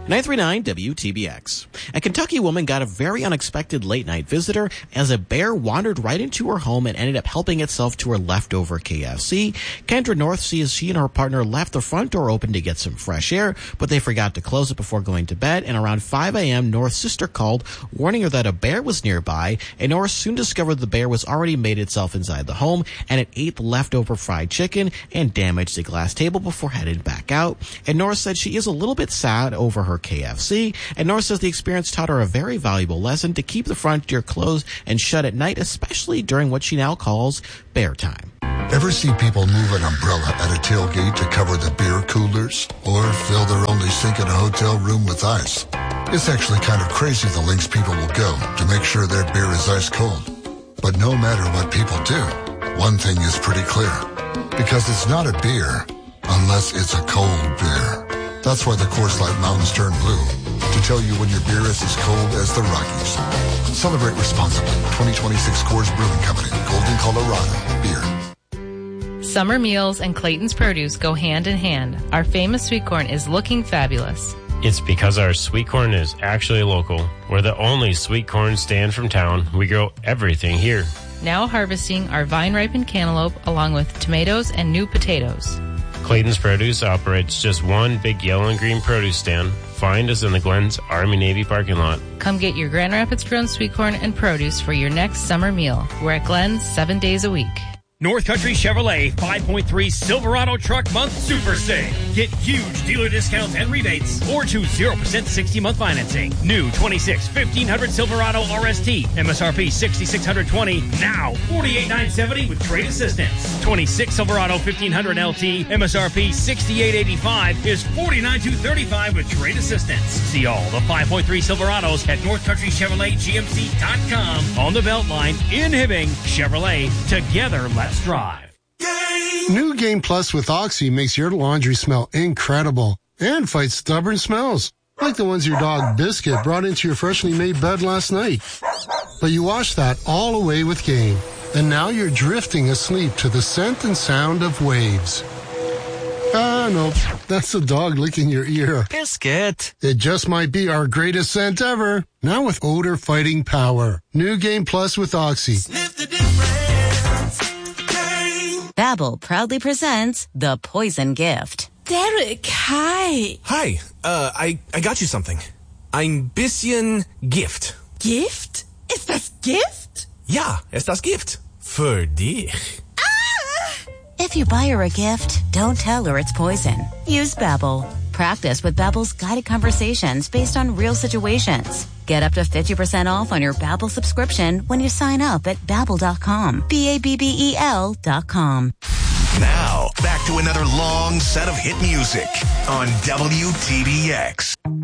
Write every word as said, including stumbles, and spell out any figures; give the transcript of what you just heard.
nine three nine W T B X. A Kentucky woman got a very unexpected late-night visitor as a bear wandered right into her home and ended up helping itself to her leftover K F C. Kendra North sees she and her partner left the front door open to get some fresh air, but they forgot to close it before going to bed, and around five a.m., North's sister called, warning her that a bear was nearby, and North soon discovered the bear was already made itself inside the home, and it ate the leftover fried chicken and damaged the glass table before heading back out. And North said she is a little bit sad over her K F C, and North says the experience taught her a very valuable lesson to keep the front door closed and shut at night, especially during what she now calls bear time. Ever see people move an umbrella at a tailgate to cover the beer coolers? Or fill their only sink in a hotel room with ice? It's actually kind of crazy the lengths people will go to make sure their beer is ice cold. But no matter what people do, one thing is pretty clear. Because it's not a beer unless it's a cold beer. That's why the Coors Light Mountains turn blue, to tell you when your beer is as cold as the Rockies. Celebrate responsibly. twenty twenty-six Coors Brewing Company, Golden, Colorado. Beer. Summer meals and Clayton's Produce go hand in hand. Our famous sweet corn is looking fabulous. It's because our sweet corn is actually local. We're the only sweet corn stand from town. We grow everything here. Now harvesting our vine-ripened cantaloupe along with tomatoes and new potatoes. Clayton's Produce operates just one big yellow and green produce stand. Find us in the Glens Army-Navy parking lot. Come get your Grand Rapids grown sweet corn and produce for your next summer meal. We're at Glens seven days a week. North Country Chevrolet five point three Silverado Truck Month Super Sale. Get huge dealer discounts and rebates or choose zero percent sixty-month financing. New twenty-six fifteen hundred Silverado R S T. M S R P six thousand six hundred twenty dollars. Now forty-eight thousand nine hundred seventy dollars with trade assistance. twenty-six Silverado fifteen hundred L T. M S R P sixty-eight thousand eighty-five dollars is forty-nine thousand two hundred thirty-five dollars with trade assistance. See all the five point three Silverados at North Country Chevrolet G M C dot com. On the Beltline in Hibbing. Chevrolet. Together, let's drive. New Game Plus with Oxy makes your laundry smell incredible and fights stubborn smells, like the ones your dog Biscuit brought into your freshly made bed last night. But you washed that all away with Game, and now you're drifting asleep to the scent and sound of waves. Ah, no, that's the dog licking your ear. Biscuit. It just might be our greatest scent ever. Now with odor-fighting power. New Game Plus with Oxy. Sniff the difference. Babbel proudly presents The Poison Gift. Derek, hi. Hi, uh, I, I got you something. Ein bisschen Gift. Gift? Ist das Gift? Ja, ist das Gift. Für dich. If you buy her a gift, don't tell her it's poison. Use Babbel. Practice with Babbel's guided conversations based on real situations. Get up to fifty percent off on your Babbel subscription when you sign up at Babbel dot com. B A B B E L dot com. Now, back to another long set of hit music on W T B X.